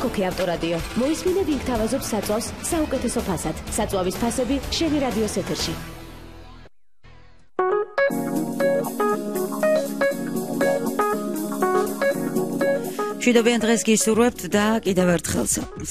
აქ-ოქე ავტორადიო. მოისმინე ვინ გთავაზობს საწვავს საუკეთესო ფასად. საწვავის ფასები შენი რადიოს ეთერში. მშვიდობიან დღეს გისურვებთ და კიდევ ერთხელ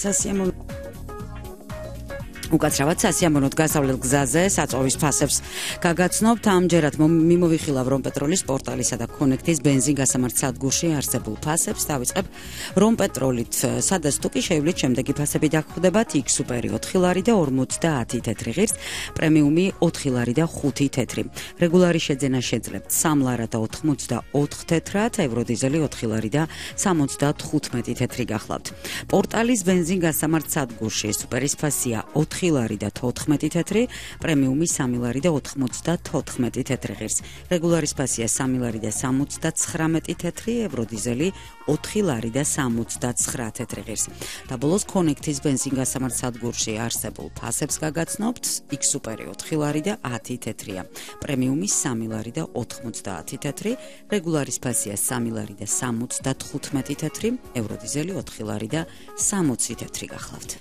უკაცრავად სასიამოვნოდ გასავლელ გზაზე საწვავის ფასებს გაგაცნობთ. ამჯერად მიმოვიხილავ რომპეტროლის პორტალისა და კონექტის ბენზინ გასამართ სადგურში არსებულ ფასებს. დავიწყებ რომპეტროლით, სადაც თუ კი შეივლით შემდეგი ფასები დაგხვდებათ: X-სუპერი 4 ლარი და 50 თეთრი ღირს, პრემიუმი 4 ლარი და 5 თეთრი. რეგულარი შეძენა შეძლებთ 3 ლარა და 84 თეთრად, ევროდიზელი 4 ლარი და 75 თეთრი გახლავთ. პორტალის ბენზინ გასამართ სადგურში სუპერის ფასია 4 ლარი და 14 თეთრი, პრემიუმი 3 ლარი და 94 თეთრი ღირს. რეგულარის ფასია 3 ლარი და 79 თეთრი, ევროდიზელი 4 ლარი და 79 თეთრი ღირს. და ბოლოს კონექტის ბენზინ გასამართ სადგურში არსებულ ფასებს გაგაცნობთ. X-სუპერი 4 ლარი და 10 თეთრია, პრემიუმი 3 ლარი და 90 თეთრი, რეგულარის ფასია 3 ლარი და 75 თეთრი, ევროდიზელი 4 ლარი და 60 თეთრი გახლავთ.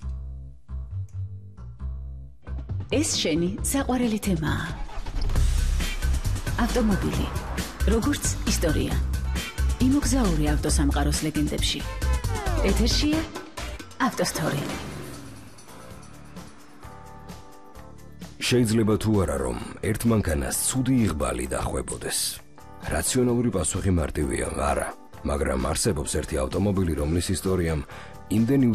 ეს შენი საყვარელი თემაა. ავტომობილი, როგორც ისტორია. იმოგზაური ავტოსამყაროს ლეგენდებში. ეთერშია ავტოსტორი. შეიძლება თუ არა რომ ერთ მანქანას ცუდი იღბალი დახვებოდეს. რაციონალური პასუხი მარტივია, არა, მაგრამ არსებობს ერთი ავტომობილი, რომლის ისტორიამ იმდენი